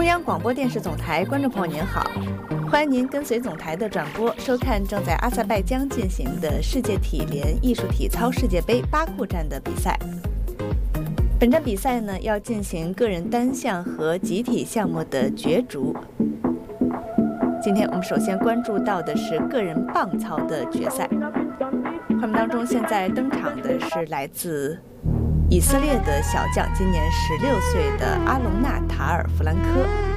央广播电视总台观众朋友您好，欢迎您跟随总台的转播收看正在阿塞拜疆进行的世界体联艺术体操世界杯巴库站的比赛。本站比赛呢要进行个人单项和集体项目的角逐。今天我们首先关注到的是个人棒操的决赛。画面当中现在登场的是来自以色列的小将，今年16岁的阿隆纳塔尔·弗兰科。